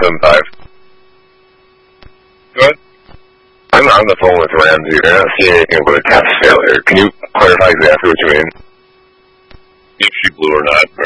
575. Go ahead. I'm on the phone with Ramsey. They're not seeing anything but a test failure. Can you clarify exactly what you mean? If she blew or not, or